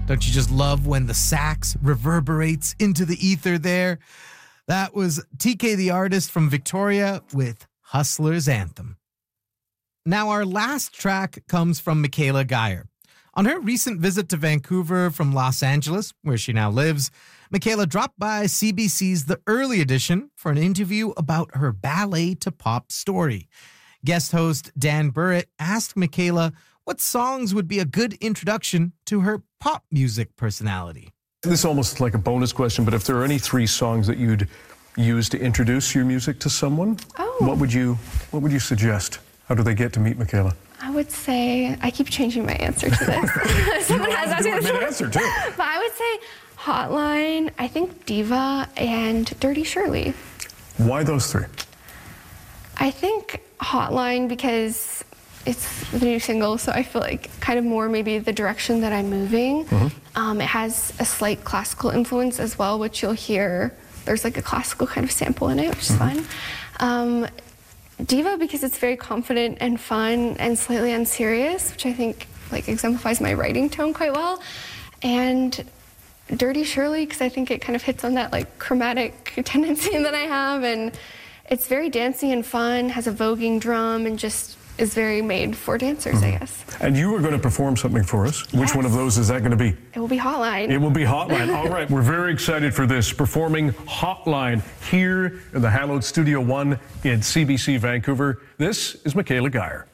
Don't you just love when the sax reverberates into the ether there? That was TK the Artist from Victoria with Hustler's Anthem. Now, our last track comes from Michaela Geyer. On her recent visit to Vancouver from Los Angeles, where she now lives, Michaela dropped by CBC's The Early Edition for an interview about her ballet to pop story. Guest host Dan Burritt asked Michaela what songs would be a good introduction to her pop music personality. This is almost like a bonus question, but if there are any 3 songs that you'd use to introduce your music to someone, what would you suggest? How do they get to meet Michaela? I would say, I keep changing my answer to this. Someone has asked me this answer too. But I would say Hotline, I think Diva, and Dirty Shirley. Why those 3? I think Hotline because it's the new single, so I feel like kind of more maybe the direction that I'm moving. It has a slight classical influence as well, which you'll hear. There's like a classical kind of sample in it, which is fun. Diva because it's very confident and fun and slightly unserious, which I think like exemplifies my writing tone quite well. And Dirty Shirley because I think it kind of hits on that like chromatic tendency that I have, and it's very dancey and fun, has a voguing drum, and just is very made for dancers, I guess. And you are going to perform something for us. Yes. Which one of those is that going to be? It will be Hotline. It will be Hotline. All right, we're very excited for this. Performing Hotline here in the hallowed Studio One in CBC Vancouver. This is Michaela Geyer.